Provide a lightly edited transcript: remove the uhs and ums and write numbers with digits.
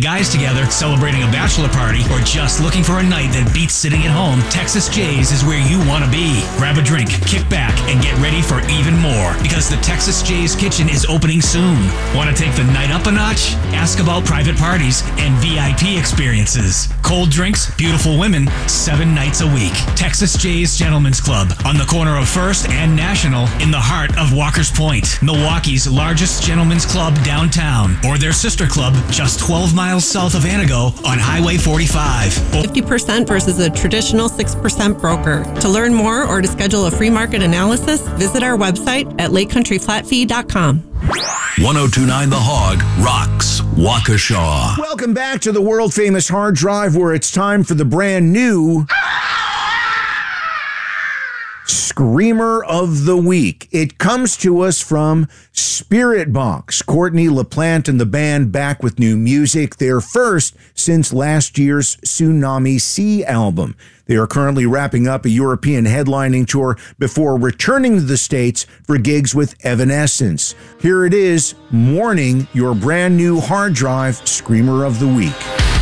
guys together, celebrating a bachelor party, or just looking for a night that beats sitting at home, Texas Jay's is where you want to be. Grab a drink, kick back, and get ready for even more, because the Texas Jay's Kitchen is opening soon. Want to take the night up a notch? Ask about private parties and VIP experiences. Cold drinks, beautiful women, 7 nights a week. Texas Jay's Gentlemen's Club on the corner of First and National in the heart of Walker's Point, Milwaukee's largest gentlemen's club downtown, or their sister club just 12 miles south of Anago on Highway 45. 50% versus a traditional 6% broker. To learn more or to schedule a free market analysis, visit our website at lakecountryflatfee.com. 1029 The Hog rocks Waukesha. Welcome back to the world-famous Hard Drive, where it's time for the brand new Screamer of the Week. It comes to us from Spiritbox. Courtney LaPlante and the band back with new music, their first since last year's Tsunami Sea album. They are currently wrapping up a European headlining tour before returning to the States for gigs with Evanescence. Here it is, Morning, your brand new Hard Drive Screamer of the Week.